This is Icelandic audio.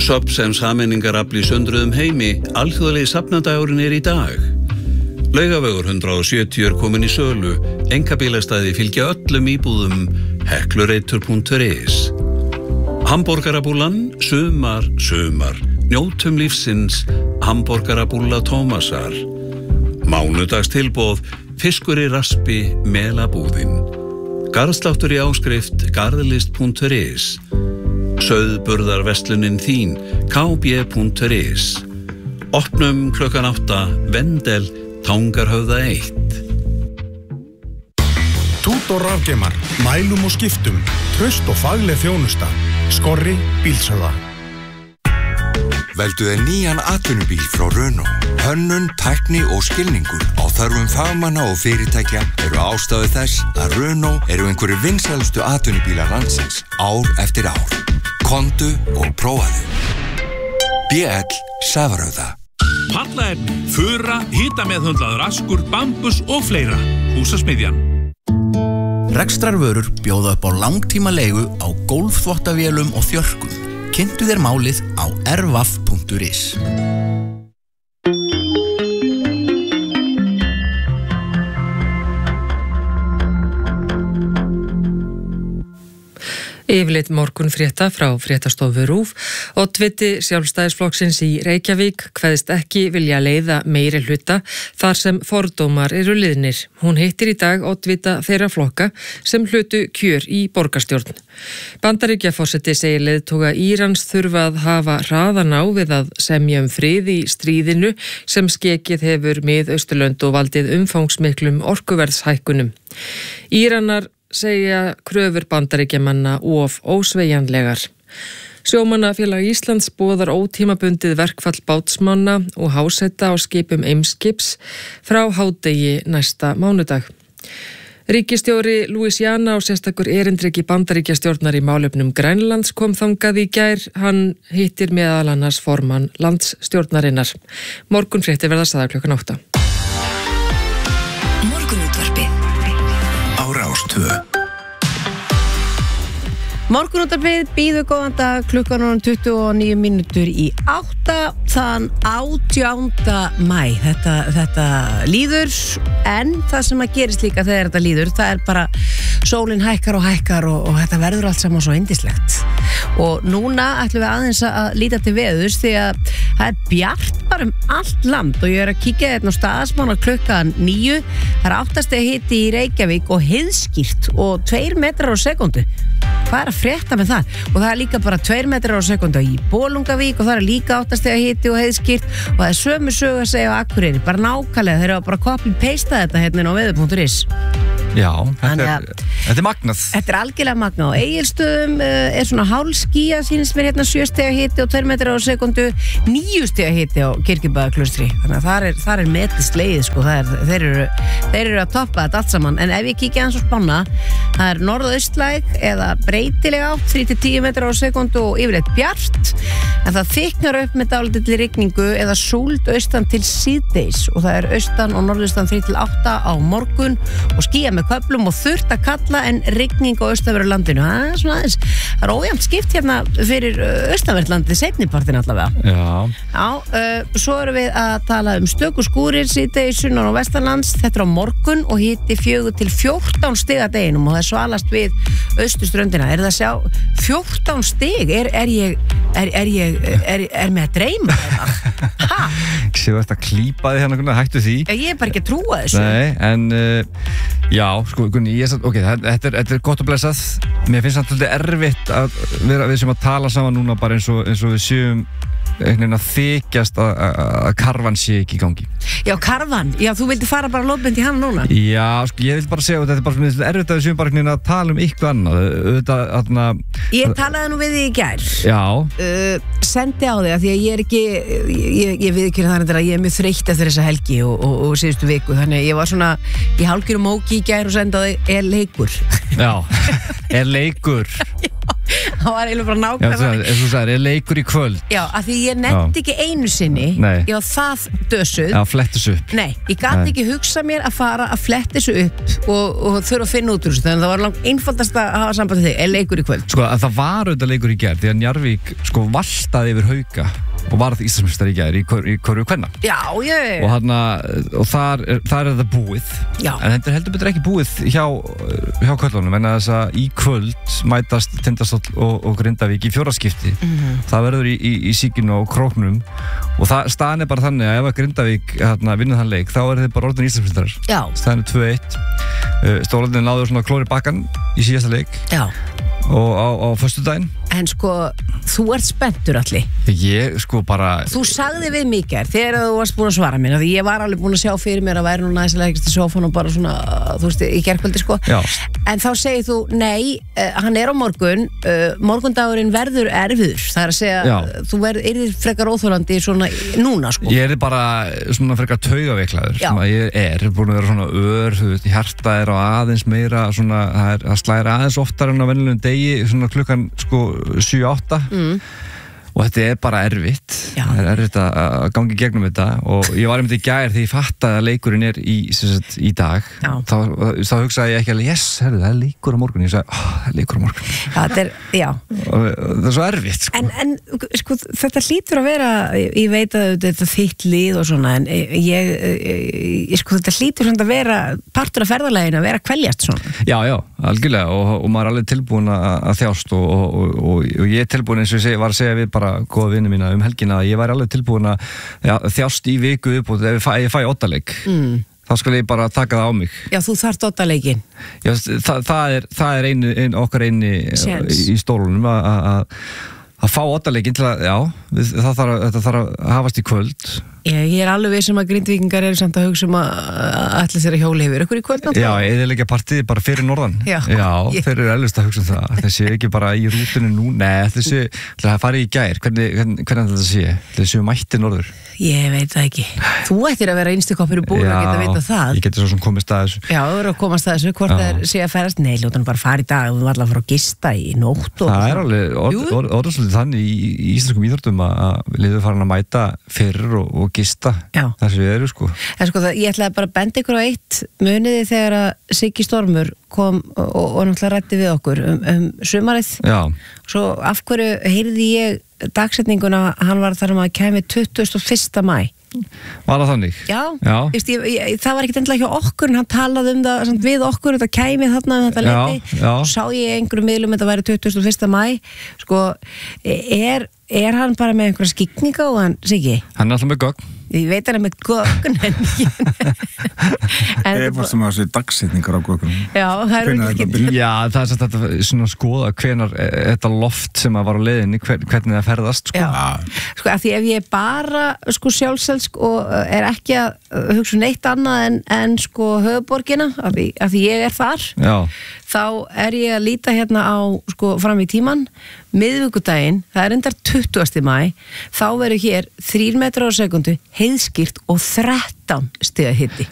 Söfn sem sameiningarafl í söndruðum heimi, alþjóðlegi safnadagurinn í dag. Laugavegur 170 komin í sölu, einkabílastæði fylgja öllum íbúðum, heklureitur.is. Hamborgarabúlan, sumar, njótum lífsins, hamborgarabúla Tómasar. Mánudagstilboð, fiskur í raspi, melabúðin. Garðsláttur í áskrift, garðlist.is. Sauðburðarverslunin þín, kb.is. Opnum klukkan 8, Vendel, Tangarhöfða 1. Tútor rafgeimar, mælum og skiptum, traust og fagleg þjónusta. Skorri bílsöða. Veldu þér nýjan atvinnubíl frá Renault. Hönnun, tækni og skilningur á þörfum fagmanna og fyrirtækja eru ástæðu þess að Renault eru einhverjir vinsælustu atvinnubílar landsins ár eftir ár. Komdu og prófaðu. BL Safarauða. Pallaefni, fura, hitameðhöndlaður askur, bambus og fleira. Húsasmiðjan. Rekstrarvörur bjóða upp á langtíma leigu á gólfþvottavélum og þjörkum. Kynntu þér málið á rvaf.is. Yfirleitt morgunfrétta frá fréttastofu RÚV. Oddviti Sjálfstæðisflokksins í Reykjavík kveðst ekki vilja leiða meiri hluta þar sem fordómar eru liðnir. Hún hittir í dag oddvita þeirra flokka sem hlutu kjör í borgarstjórn. Bandaríkjaforseti segir leiðtoga Írans þurfa að hafa hraðan á við að semja frið í stríðinu sem skekið hefur Mið-Austurlönd og valdið umfangsmiklum orkuverðshækkunum. Íranar segja kröfur Bandaríkjamanna of ósveigjanlegar. Sjómannafélag Íslands boðar ótímabundið verkfall bátsmanna og háseta á skipum Eimskips frá hádegi næsta mánudag. Ríkisstjóri Louisiana og sérstakur erindreki Bandaríkjastjórnar í málefnum Grænlands kom þangað í gær. Hann hittir meðal annars formann landsstjórnarinnar. Morgunfréttir verða sagðar klukkan 8. Morgunútvarpið á Rás 2. Morgunútvarpið býður góðan dag, klukkan 29 mínútur í 8, þann 18. maí. Þetta líður, en það sem að gerist líka þegar þetta líður, það er bara sólin hækkar og þetta verður allt saman svo yndislegt. Og núna ætlum við aðeins að líta til veðurs því að það er bjart bara allt land og ég er að kíkja hérna á staðarsmána klukkan 9. Það er 8 stiga hiti í Reykjavík og heiðskýrt og 2 metrar á sekundu. Hvað er að frétta með það? Og það er líka bara 2 metrar á sekundu í Bolungavík og það er líka 8 stiga hiti og heiðskýrt og það er sömu sögu að segja á Akureyri, bara nákvæmlega, þeir eru bara copy-paste þetta hérna á veður.is. Já, þetta er magnað. Þetta er algjörlega magnað. Á Egilsstöðum er svona hálfskýjað, sýnist mér hérna 7 stiga hiti og 2 metrar á sekundu, 9 stiga hiti á Kirkjubæðarklaustri. Þannig að þar er metið slegið, sko. Þeir eru að toppa þetta allt saman. En ef ég kíkja aðeins á spána, það er norðaustlæg eða breytileg átt, 3-10 metrar á sekundu og yfirleitt bjart. En það þykknar upp með dálítilli rigningu eða súld austan til síðdeis og það er austan og norðaustan 3-8 á morgun og skýjað með köflum og þurrt að kalla en rigning á austanverðu landinu. Það er ójæmt skipt hérna fyrir austanverðlandið seinnipartin allavega. Já, svo erum við að tala stöku skúrir síðdegis sunnan og vestanlands. Þetta er á morgun og hiti 4-14 stiga deginum og það er svalast við austurströndina. Er það að sjá 14 stig? Er með að dreyma þetta? Séu þetta klípaði hérna, hættu því. Ég er bara ekki að trúa þessu. Nei, en já, sko, Gunni, þetta er gott að blessað. Mér finnst það svolítið erfitt að við sem að tala saman núna bara eins og við séum að þykjast að karvan sé ekki í gangi. Já, karvan? Já, þú vildi fara bara lóðbind í hann núna? Já, sko, ég vil bara segja að þetta er bara erfitt að við séum bara að tala eitthvað annað. Ég talaði nú við þig í gær. Já. Sendi á þig að því að ég er ekki, ég viðurkenni það að ég er mjög þreytt eftir þessa helgi og síðustu viku, þannig ég var svona í hálfgerðum móki í gær og sendi á þig, er leikur? Já, er leikur? Það var eiginlega bara Já, nákvæmlega þú sagðir, er leikur í kvöld? Já, af því ég nefndi ekki einu sinni Nei. Ég var það dösuð Já, flettis upp. Nei, ég gæti ekki hugsa mér að fara að fletta þessu upp og þurfa að finna út úr þessu þannig að það var langt einfaldast að hafa samband til þig er leikur í kvöld Sko, að það var auðvitað leikur í gær því að Njarðvík, sko, valtaði yfir Hauka og varð Íslandsmeistari í gær í hverju kvenna og þar er þetta búið Já. en þetta er heldur betur ekki búið hjá köllunum en þess að í kvöld mætast Tindastóll og Grindavík í fjóraskipti það verður í síkinu og króknum og staðan er bara þannig að ef að Grindavík vinnur þann leik þá er þið bara orðin Íslandsmeistarar staðan er 2-1 Stóraldin náður svona klóri bakkan í síðasta leik Já. og á föstudaginn En sko, þú ert spenntur allir Ég sko bara Þú sagði við mig gær þegar þú varst búin að svara mér því ég var alveg búin að sjá fyrir mér að væri nú næst að leggast í sófan og bara svona þú veist, í gærkvöldi sko Já. En þá segir þú, nei, hann er á morgun morgundagurinn verður erfiður það er að segja, þú yrðir frekar óþólandi svona núna sko Ég er bara svona frekar taugaveiklaður sem að ég er búin að vera svona þú veist, hjarta er á aðeins meira svona, það slæðir aðeins oftar en á venjulegum degi svona klukkan sko 7-8 og þetta er bara erfitt það er erfitt að gangi gegnum þetta og ég var einmitt í gær því ég fattaði að leikurinn er í dag þá hugsaði ég ekki alveg það er leikur á morgun ég sagði, það er leikur á morgun það er svo erfitt sko. En sko, þetta hlýtur að vera ég veit að þetta er þitt lið og svona en ég sko þetta hlýtur að vera partur af ferðalaginu að vera kveljast svona Já, algjörlega og maður er alveg tilbúin að þjást og ég er tilbúin eins og ég var að segja við bara góða vinnu mína helgina að ég væri alveg tilbúin að þjást í viku upp og ef ég fæ 8 leik þá skal ég bara taka það á mig Já, þú þarft 8 leikin Já, það er okkar eini í stólunum að fá 8 leikin til að, þetta þarf að hafast í kvöld Ég er alveg viss að Grindvíkingar eru samt að hugsa að allir þeirra hjóli hefur ykkur í kvöld Já, eðilega partið bara fyrir norðan Já, þeir eru elvist að hugsa það þessi ekki bara í rútinu nú Nei, þessi, það farið í gær hvernig þetta sé, þessi mætti norður Ég veit það ekki Þú ættir að vera einstakoppur í búin að geta vita það Ég geti svo sem komist að þessu Já, þú eru að komast að þessu, hvort það er sé að ferast Nei, lútan bara fara í dag, við varum alltaf að fara að gista í nótt Það er alveg orðsvöldið þannig í íslenskum íþróttum að liður farin að mæta fyrir og gista þar sem við erum sko En sko ég ætlaði bara að benda ykkur á eitt muniði þegar að Siggi Stormur kom og náttúrulega rætti við okkur sumarið Svo af hverju heyrði ég dagsetninguna hann var þar að kæmi 21. maí Var það þannig? Já. Það var ekkert endilega hjá okkur en hann talaði það við okkur þetta kæmi þarna þetta leiti sá ég einhverjum miðlum þetta væri 21. maí sko er hann bara með einhverja skikninga og hann Siggi? Hann er alltaf með gögn Ég veit hann með gögn Ég er bara sem að segja dagsetningar á gögnum Já, það er ekki Já, það er þetta svona að skoða hvenar þetta loft sem að var á leiðinni hvernig það ferðast sko. Sko, af því ef ég bara sko sjálfselsk og er ekki að hugsa neitt annað en sko höfuborgina af því ég er þar þá er ég að líta hérna á sko fram í tíman miðvikudaginn, það er endar 20. maí þá verður hér 3 metrar á sekundu heiðskýrt og 13 stiga hiti